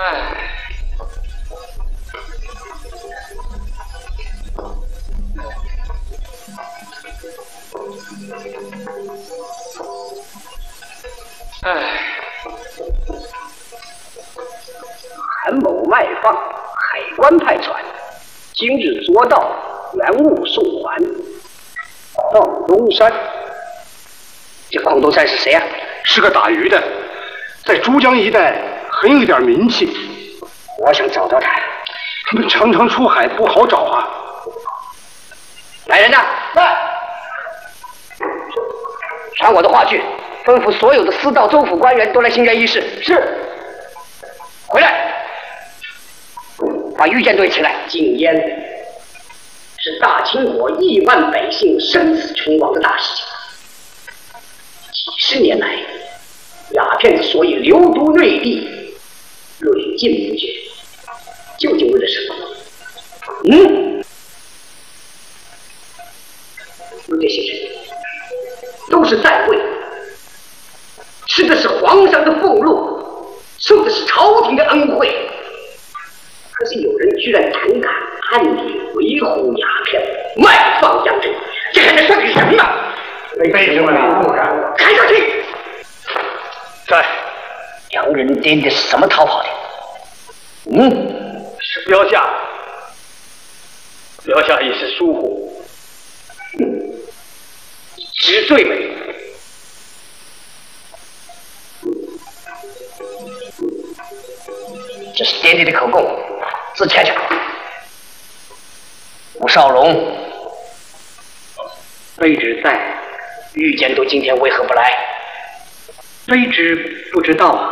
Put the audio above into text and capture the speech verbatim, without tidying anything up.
唉。 唉， 韩某卖放海关派船，今日捉到原物送还。邝东山，这邝东山是谁啊？ 是个打鱼的，在珠江一带很有点名气。 我想找到他， 他们常常出海，不好找啊。 来人呐！来，传我的话去。 吩咐所有的司道州府官员都来兴元议事。是。回来，把御监队起来。禁烟是大清国亿万百姓生死存亡的大事情。几十年来，鸦片之所以流毒内地，屡禁不绝，究竟为了什么？嗯，这些人都是在位。 吃的是皇上的俸禄，受的是朝廷的恩惠，可是有人居然胆敢暗里维护鸦片，卖放洋人，这还能算个人吗？ 为什么你不敢？ 开下去！ 在。 洋人颠的是什么逃跑的？嗯， 是标下，标下一时疏忽， 嗯，知罪没？ 这是爹爹的口供，自谦去。吴少龙，卑职在，御监督今天为何不来？ 卑职不知道啊。